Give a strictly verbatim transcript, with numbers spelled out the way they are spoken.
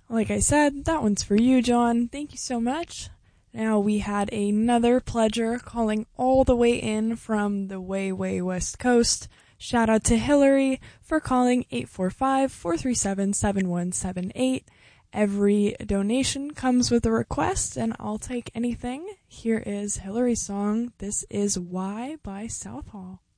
Like I said, that one's for you, John. Thank you so much. Now we had another pledger calling all the way in from the way, way west coast. Shout out to Hillary for calling eight four five, four three seven, seven one seven eight. Every donation comes with a request, and I'll take anything. Here is Hillary's song, This Is Why by Southall.